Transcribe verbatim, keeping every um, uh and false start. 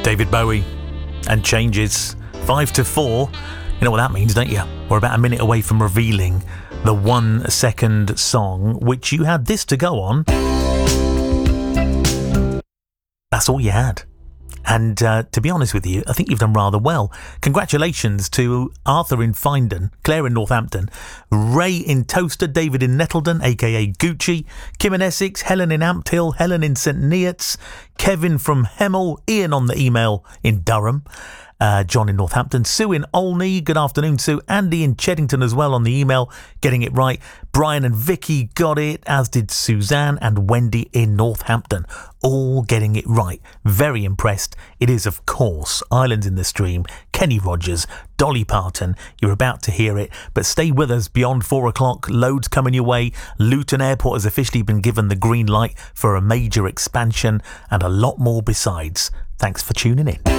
David Bowie and Changes. Five to four. You know what that means, don't you? We're about a minute away from revealing the one second song, which you had this to go on. That's all you had. And uh, to be honest with you, I think you've done rather well. Congratulations to Arthur in Findon, Claire in Northampton, Ray in Toaster, David in Nettledon, aka Gucci, Kim in Essex, Helen in Ampthill, Helen in St Neots, Kevin from Hemel, Ian on the email in Durham, uh, John in Northampton, Sue in Olney, good afternoon Sue, Andy in Cheddington as well on the email, getting it right, Brian and Vicky got it, as did Suzanne and Wendy in Northampton, all getting it right. Very impressed. It is, of course, Islands in the Stream, Kenny Rogers, Dolly Parton. You're about to hear it, but stay with us beyond four o'clock. Loads coming your way. Luton Airport has officially been given the green light for a major expansion and a lot more besides. Thanks for tuning in.